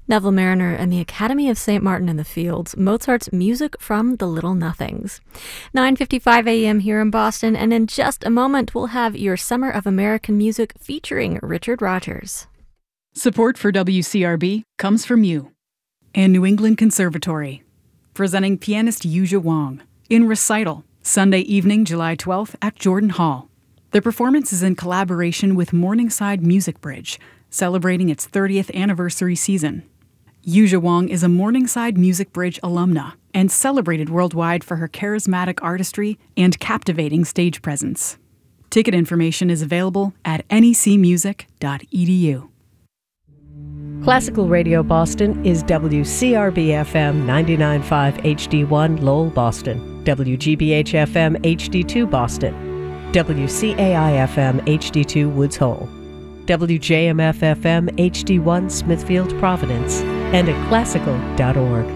Neville Mariner and the Academy of St. Martin in the Fields, Mozart's Music from the Little Nothings. 9:55 a.m. here in Boston, and in just a moment we'll have your Summer of American Music featuring Richard Rogers. Support for WCRB comes from you and New England Conservatory, presenting pianist Yuzha Wang in Recital, Sunday evening, July 12th at Jordan Hall. The performance is in collaboration with Morningside Music Bridge, celebrating its 30th anniversary season. Yuzha Wang is a Morningside Music Bridge alumna and celebrated worldwide for her charismatic artistry and captivating stage presence. Ticket information is available at necmusic.edu. Classical Radio Boston is WCRB-FM 99.5 HD1 Lowell, Boston, WGBH-FM HD2 Boston, WCAI-FM HD2 Woods Hole, WJMF-FM HD1 Smithfield, Providence, and at classical.org.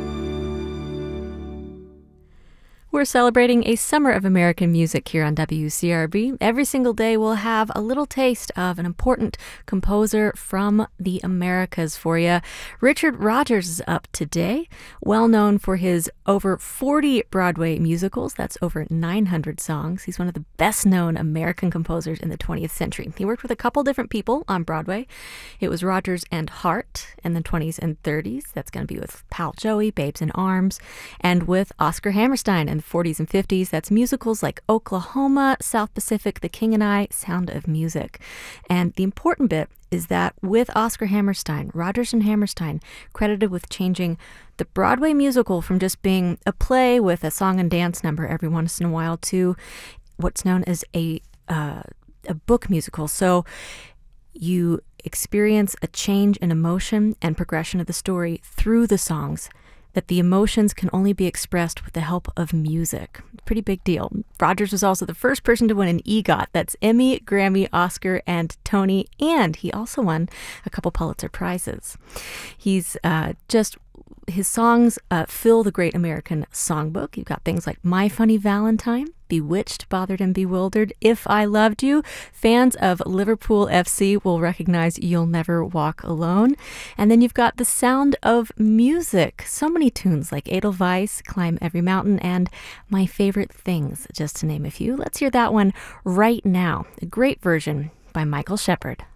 We're celebrating a Summer of American Music here on WCRB. Every single day we'll have a little taste of an important composer from the Americas for you. Richard Rogers is up today, well known for his over 40 Broadway musicals. That's over 900 songs. He's one of the best-known American composers in the 20th century. He worked with a couple different people on Broadway. It was Rogers and Hart in the 20s and 30s. That's going to be with Pal Joey, Babes in Arms, and with Oscar Hammerstein in the 40s and 50s. That's musicals like Oklahoma, South Pacific, The King and I, Sound of Music. And the important bit is that with Oscar Hammerstein, Rogers and Hammerstein credited with changing the Broadway musical from just being a play with a song and dance number every once in a while to what's known as a book musical. So you experience a change in emotion and progression of the story through the songs, that the emotions can only be expressed with the help of music. Pretty big deal. Rogers was also the first person to win an EGOT. That's Emmy, Grammy, Oscar, and Tony. And he also won a couple Pulitzer Prizes. He's his songs fill the Great American Songbook. You've got things like My Funny Valentine, Bewitched, Bothered and Bewildered, If I Loved You. Fans of Liverpool FC will recognize You'll Never Walk Alone. And then you've got The Sound of Music. So many tunes like Edelweiss, Climb Every Mountain, and My Favorite Things, just to name a few. Let's hear that one right now. A great version by Michael Shepard.